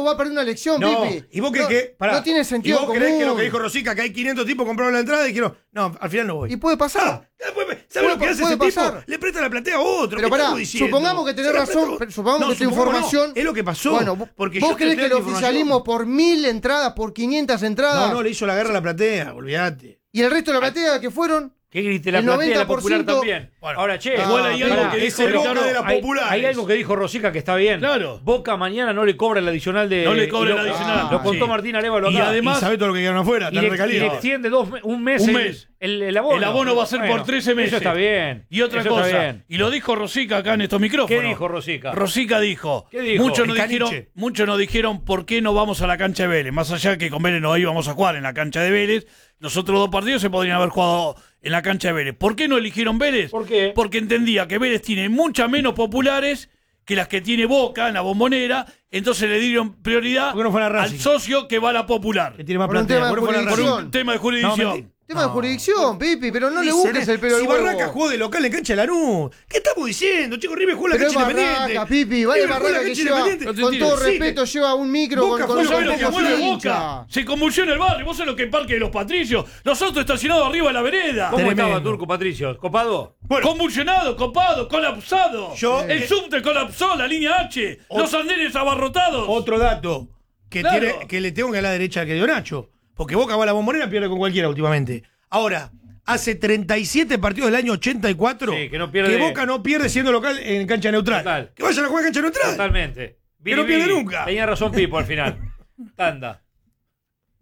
va a perder una elección, Pipi. ¿Y vos crees que.? Pará. No tiene sentido ¿Y vos creés que lo que dijo Rosica, que hay 500 tipos que compraron la entrada y dijeron, no, al final no voy? Y puede pasar. ¿Sabes lo que hace ese pasar. tipo? Le presta la platea a otro. Pero pará, supongamos que tenés razón, supongamos que tu información. Es lo que pasó. Bueno, porque ¿vos crees que el oficialismo por 1000 entradas, por 500 entradas? No, le hizo la guerra a la platea, olvídate. ¿Y el resto de la platea que fueron? ¿Qué grite la platea, la popular también? Bueno, ahora, che, igual hay algo que es el Boca de la popular. Hay algo que dijo Rosica que está bien. Claro. Boca mañana no le cobra el adicional de. No le cobra el adicional. Lo contó Sí. Martín Arévalo acá. Y además. ¿Y sabés todo lo que quedaron afuera? Y le extiende un mes. Un mes. El abono. El abono va a ser por 13 meses. Eso está bien. Y otra Eso está cosa. bien. Y lo dijo Rosica acá en estos micrófonos. ¿Qué dijo Rosica? Rosica dijo. ¿Qué dijo? Muchos nos dijeron por qué no vamos a la cancha de Vélez. Más allá que con Vélez no íbamos a jugar en la cancha de Vélez, los otros dos partidos se podrían haber jugado en la cancha de Vélez. ¿Por qué no eligieron Vélez? ¿Por qué? Porque entendía que Vélez tiene muchas menos populares que las que tiene Boca en la Bombonera, entonces le dieron prioridad ¿Por qué no fue a la al Racing? socio que va a la popular. Que tiene más Por un platea. tema de ¿Por qué fue a la Racing? jurisdicción. Un tema de jurisdicción. Tema de jurisdicción, Pipi, pero no le busques el pelo al Si huevo. Barraca jugó de local en cancha de Lanús. ¿Qué estamos diciendo? Chicos, River jugó en la Pero es cancha independiente. Barraca, Pipi, vale River jugó en la Barraca que cancha lleva, independiente. con todo Sí, respeto, lleva un micro Boca con fue ¿Vos sabés lo que pocos mueve hinchas. Boca? Se convulsiona el barrio. ¿Vos sabés lo que es el Parque de los Patricios? Nosotros estacionados arriba de la vereda. ¿Cómo Tremendo. estaba Turco Patricio? ¿Copado? Bueno. Convulsionado, copado, colapsado. El subte colapsó, la línea H. Los andenes abarrotados. Otro dato que, Claro. que le tengo que a la derecha que dio Nacho. Porque Boca va a la Bombonera y pierde con cualquiera últimamente. Ahora, hace 37 partidos del año 84 Sí, que no pierde. Boca no pierde siendo local en cancha neutral. Total. Que vayan a jugar en cancha neutral. Totalmente. Que no pierde nunca. Tenía razón Pipo al final. Tanda.